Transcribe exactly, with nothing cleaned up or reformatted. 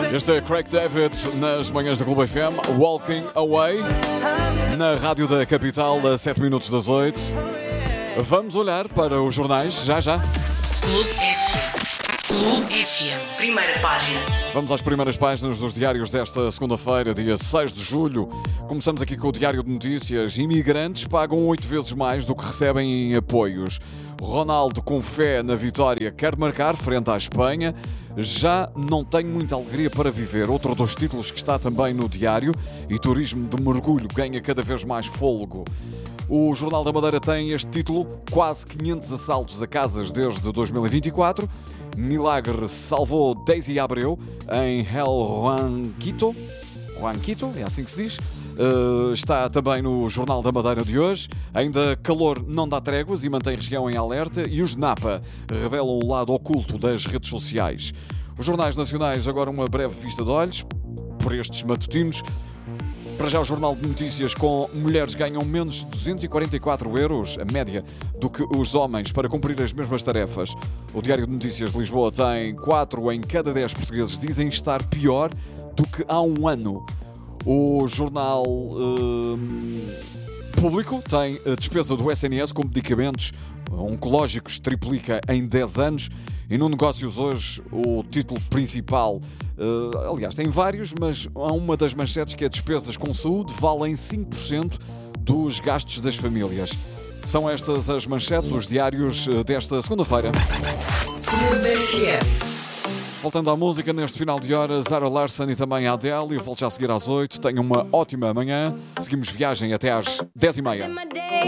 Este é Craig David nas manhãs da Globo F M, Walking Away, na rádio da capital, a sete minutos das oito. Vamos olhar para os jornais, já já. Globo F M. Globo F M, primeira página. Vamos às primeiras páginas dos diários desta segunda-feira, dia seis de julho. Começamos aqui com o Diário de Notícias. Imigrantes pagam oito vezes mais do que recebem em apoios. Ronaldo, com fé na vitória, quer marcar frente à Espanha. Já não tenho muita alegria para viver. Outro dos títulos que está também no diário. E turismo de mergulho ganha cada vez mais fôlego. O Jornal da Madeira tem este título: quase quinhentos assaltos a casas desde dois mil e vinte e quatro. Milagre salvou Daisy Abreu em El Juanquito. Juanquito, é assim que se diz. Uh, está também no Jornal da Madeira de hoje. Ainda calor não dá tréguas e mantém região em alerta. E os NAPA revelam o lado oculto das redes sociais. Os jornais nacionais, agora uma breve vista de olhos por estes matutinos. Para já o Jornal de Notícias, com mulheres ganham menos de duzentos e quarenta e quatro euros, a média, do que os homens para cumprir as mesmas tarefas. O Diário de Notícias de Lisboa tem quatro em cada dez portugueses dizem estar pior do que há um ano. O Jornal hum, Público tem a despesa do S N S com medicamentos oncológicos triplica em dez anos. E no Negócios hoje, o título principal, uh, aliás, tem vários, mas há uma das manchetes que é: despesas com saúde valem cinco por cento dos gastos das famílias. São estas as manchetes, os diários desta segunda-feira. Voltando à música, neste final de hora, Zara Larsson e também a Adele. Eu volto já a seguir às oito. Tenham uma ótima manhã. Seguimos viagem até às dez e meia.